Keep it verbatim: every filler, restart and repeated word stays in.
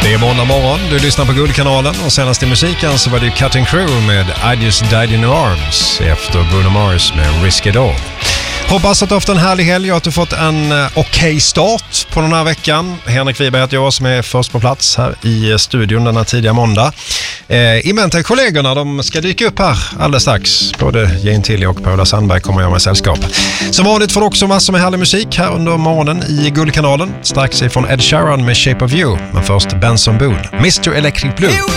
Det är måndag morgon, du lyssnar på Guldkanalen och senast i musiken så var det Cutting Crew med I Just Died in Your Arms efter Bruno Mars med Risk It All. Hoppas att du har haft en härlig helg och att du fått en okej okay start på den här veckan. Henrik Wiberg heter jag som är först på plats här i studion denna tidiga måndag. Eh, Invänta kollegorna, de ska dyka upp här alldeles strax. Både Jane Tilly och Paula Sandberg kommer jag med sällskap. Som vanligt får du också massor med härlig musik här under morgonen i Guldkanalen. Strax ifrån Ed Sheeran med Shape of You. Men först Benson Boone, mister Electric Blue.